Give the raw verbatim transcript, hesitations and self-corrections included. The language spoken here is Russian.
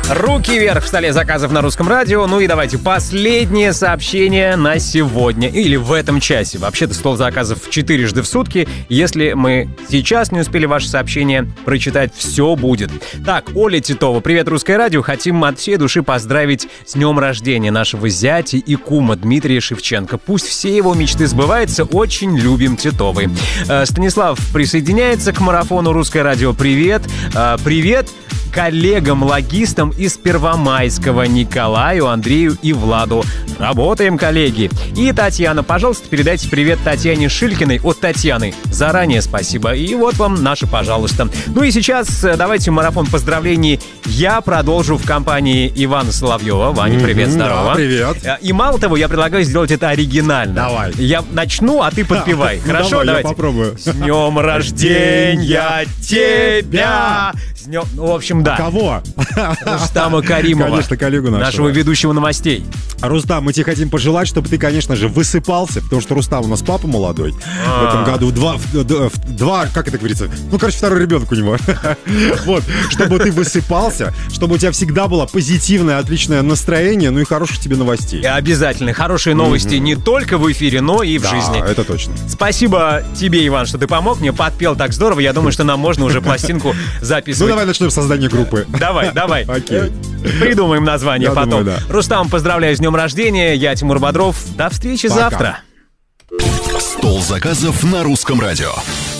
Руки вверх в столе заказов на Русском радио. Ну и давайте последнее сообщение на сегодня. Или в этом часе. Вообще-то стол заказов четырежды в сутки. Если мы сейчас не успели ваше сообщение прочитать, все будет. Так, Оля Титова. Привет, Русское радио. Хотим от всей души поздравить с днем рождения нашего зятя и кума Дмитрия Шевченко. Пусть все его мечты сбываются. Очень любим Титовы. Станислав присоединяется к марафону Русское радио. Привет. Привет коллегам-логистам из Первомайского, Николаю, Андрею и Владу. Работаем, коллеги. И Татьяна, пожалуйста, передайте привет Татьяне Шилькиной от Татьяны. Заранее спасибо. И вот вам наше пожалуйста. Ну и сейчас давайте марафон поздравлений я продолжу в компании Ивана Соловьева. Ваня, привет, здорово. Да, привет. И мало того, я предлагаю сделать это оригинально. Давай. Я начну, а ты подпевай. Хорошо? Давай, я попробую. С днем рождения тебя! С днем... Ну, в общем, да. Кого? Рустама Каримова. Конечно, коллегу нашего. Нашего ведущего новостей. Рустам, мы тебе хотим пожелать, чтобы ты, конечно же, высыпался, потому что Рустам у нас папа молодой. В этом году два, два, как это говорится, ну, короче, второй ребенок у него. Вот, чтобы ты высыпался, чтобы у тебя всегда было позитивное, отличное настроение, ну и хороших тебе новостей. И обязательно. Хорошие новости не только в эфире, но и в жизни. Да, это точно. Спасибо тебе, Иван, что ты помог мне, подпел так здорово. Я думаю, что нам можно уже пластинку записывать. Ну, давай начнем создание группы. Давай, давай. Окей. Придумаем название Я потом. думаю, да. Рустам, поздравляю с днем рождения. Я Тимур Бодров. До встречи Пока. завтра. Стол заказов на Русском радио.